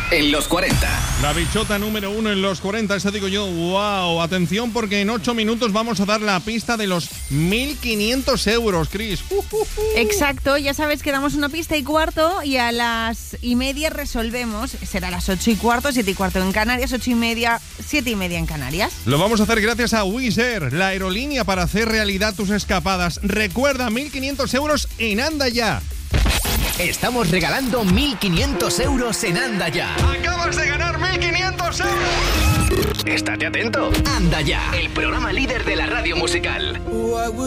en los 40. La bichota número 1 en los 40, eso digo yo. ¡Wow! Atención, porque en 8 minutos vamos a dar la pista de los 1.500 euros, Chris. Exacto, ya sabes que damos una pista y cuarto y a las y media resolvemos. Será a las 8 y cuarto, 7 y cuarto en Canarias, 8 y media, 7 y media en Canarias. Lo vamos a hacer gracias a Wizz Air, la aerolínea para hacer realidad tus escapadas. Recuerda, 1.500 euros en Anda Ya. Estamos regalando 1.500 euros en Anda Ya. ¡Acabas de ganar 1.500 euros! Estate atento. Anda Ya, el programa líder de la radio musical.